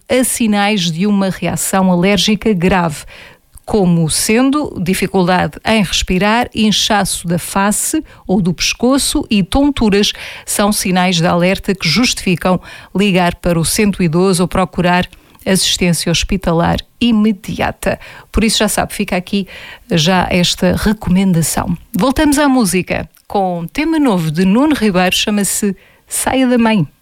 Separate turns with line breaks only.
a sinais de uma reação alérgica grave, como sendo dificuldade em respirar, inchaço da face ou do pescoço e tonturas, são sinais de alerta que justificam ligar para o 112 ou procurar assistência hospitalar imediata. Por isso já sabe, fica aqui já esta recomendação. Voltamos à música com tema novo de Nuno Ribeiro, chama-se Saia da Mãe.